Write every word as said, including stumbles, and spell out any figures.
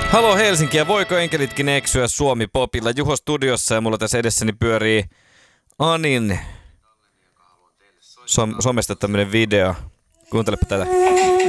Halo Helsinki, ja voiko enkelitkin eksyä Suomi Popilla? Juho studiossa ja mulla tässä edessäni pyörii Anin som- somesta tämmönen video. Kuuntelepa tätä.